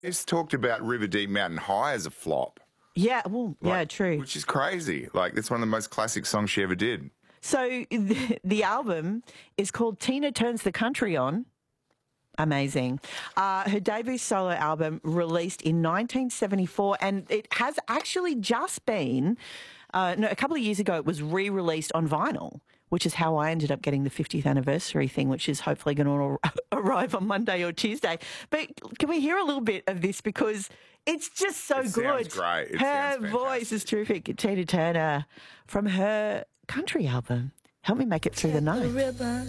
It's talked about River Deep Mountain High as a flop. Yeah, well, yeah, true. Which is crazy. Like, it's one of the most classic songs she ever did. So the album is called Tina Turns the Country On. Amazing. Her debut solo album released in 1974, and it has actually just been, a couple of years ago, it was re-released on vinyl, which is how I ended up getting the 50th anniversary thing, which is hopefully going to arrive on Monday or Tuesday. But can we hear a little bit of this, because it's just so good. Sounds great. Her voice is terrific. Tina Turner from her country album. Help me make it through the night.